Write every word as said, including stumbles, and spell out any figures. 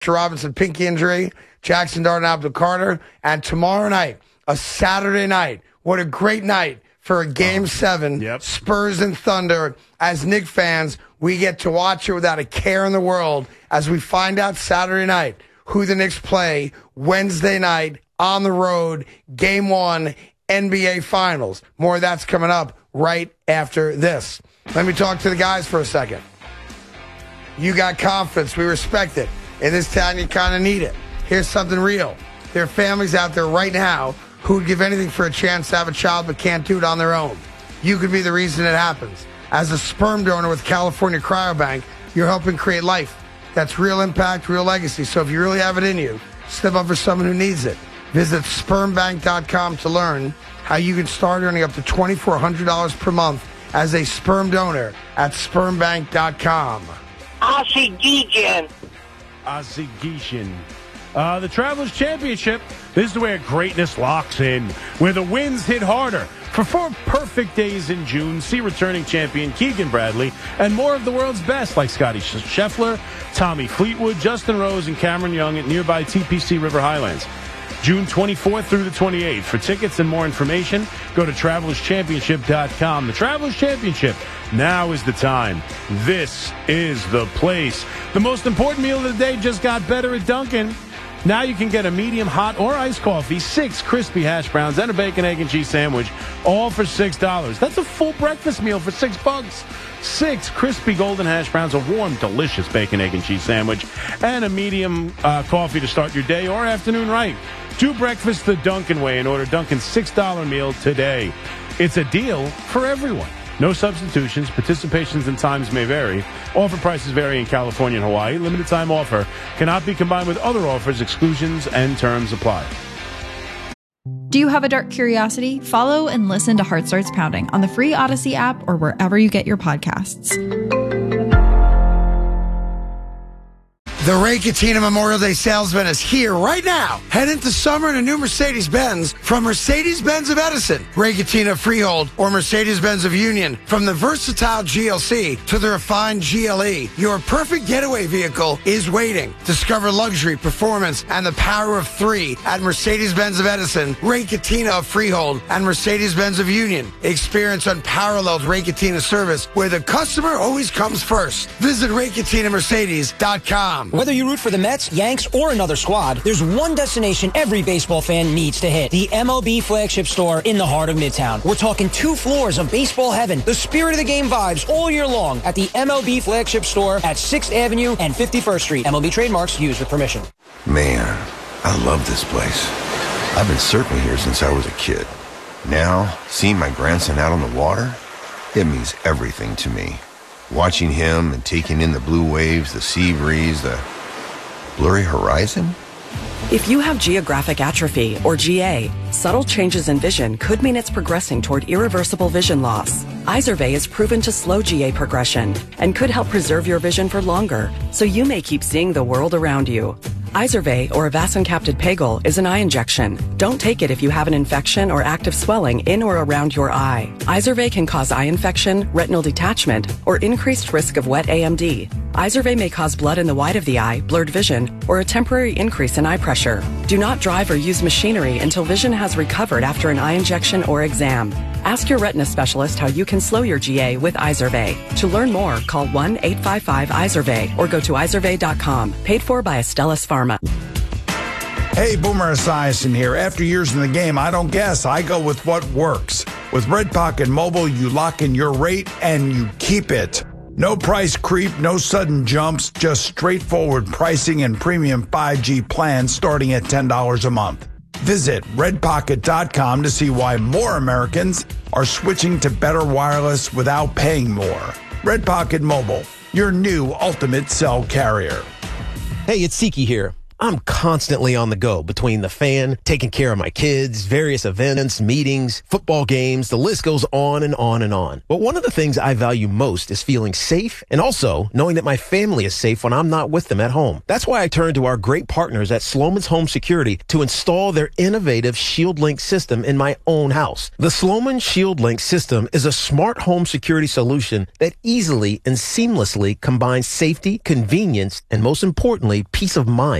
Robinson pinky injury, Jackson Dart and Abdul Carter, and tomorrow night, a Saturday night. What a great night for a Game oh, seven, yep. Spurs and Thunder. As Knicks fans, we get to watch it without a care in the world as we find out Saturday night who the Knicks play Wednesday night on the road, Game one, N B A Finals. More of that's coming up right after this. Let me talk to the guys for a second. You got confidence. We respect it. In this town, you kind of need it. Here's something real. There are families out there right now who would give anything for a chance to have a child but can't do it on their own. You could be the reason it happens. As a sperm donor with California Cryobank, you're helping create life. That's real impact, real legacy. So if you really have it in you, step up for someone who needs it. Visit sperm bank dot com to learn how you can start earning up to two thousand four hundred dollars per month as a sperm donor at sperm bank dot com. Ossigeation. Ossigeation. Uh, the Travelers Championship. This is where greatness locks in, where the wins hit harder. For four perfect days in June, see returning champion Keegan Bradley and more of the world's best like Scotty Scheffler, Tommy Fleetwood, Justin Rose, and Cameron Young at nearby T P C River Highlands. June twenty-fourth through the twenty-eighth. For tickets and more information, go to travelers championship dot com. The Travelers Championship. Now is the time. This is the place. The most important meal of the day just got better at Dunkin'. Now you can get a medium hot or iced coffee, six crispy hash browns, and a bacon, egg, and cheese sandwich, all for six dollars. That's a full breakfast meal for six bucks. Six crispy golden hash browns, a warm, delicious bacon, egg, and cheese sandwich, and a medium uh, coffee to start your day or afternoon right. Do breakfast the Dunkin' way and order Dunkin's six dollar meal today. It's a deal for everyone. No substitutions. Participations and times may vary. Offer prices vary in California and Hawaii. Limited time offer cannot be combined with other offers. Exclusions and terms apply. Do you have a dark curiosity? Follow and listen to Heart Starts Pounding on the free Odyssey app or wherever you get your podcasts. The Ray Catena Memorial Day Salesman is here right now. Head into summer in a new Mercedes-Benz from Mercedes-Benz of Edison, Ray Catena Freehold, or Mercedes-Benz of Union. From the versatile G L C to the refined G L E, your perfect getaway vehicle is waiting. Discover luxury, performance, and the power of three at Mercedes-Benz of Edison, Ray Catena of Freehold, and Mercedes-Benz of Union. Experience unparalleled Ray Catena service where the customer always comes first. Visit ray catena mercedes dot com. Whether you root for the Mets, Yanks, or another squad, there's one destination every baseball fan needs to hit. The M L B flagship store in the heart of Midtown. We're talking two floors of baseball heaven. The spirit of the game vibes all year long at the M L B flagship store at sixth Avenue and fifty-first Street. M L B trademarks used with permission. Man, I love this place. I've been surfing here since I was a kid. Now, seeing my grandson out on the water, it means everything to me. Watching him and taking in the blue waves, the sea breeze, the blurry horizon. If you have geographic atrophy, or G A, subtle changes in vision could mean it's progressing toward irreversible vision loss. Izervay is proven to slow G A progression and could help preserve your vision for longer, so you may keep seeing the world around you. Izervay, or avacincaptad pegol, is an eye injection. Don't take it if you have an infection or active swelling in or around your eye. Izervay can cause eye infection, retinal detachment, or increased risk of wet A M D. Izervay may cause blood in the white of the eye, blurred vision, or a temporary increase in eye pressure. Do not drive or use machinery until vision has recovered after an eye injection or exam. Ask your retina specialist how you can slow your G A with Izervay. To learn more, call one eight five five Izervay or go to izervay dot com. Paid for by Astellas Pharma. Hey, Boomer Esiason here. After years in the game, I don't guess. I go with what works. With Red Pocket Mobile, you lock in your rate and you keep it. No price creep, no sudden jumps, just straightforward pricing and premium five G plans starting at ten dollars a month. Visit red pocket dot com to see why more Americans are switching to better wireless without paying more. Red Pocket Mobile, your new ultimate cell carrier. Hey, it's Siki here. I'm constantly on the go between the fan, taking care of my kids, various events, meetings, football games. The list goes on and on and on. But one of the things I value most is feeling safe and also knowing that my family is safe when I'm not with them at home. That's why I turn to our great partners at Sloman's Home Security to install their innovative ShieldLink system in my own house. The Sloman ShieldLink system is a smart home security solution that easily and seamlessly combines safety, convenience, and most importantly, peace of mind.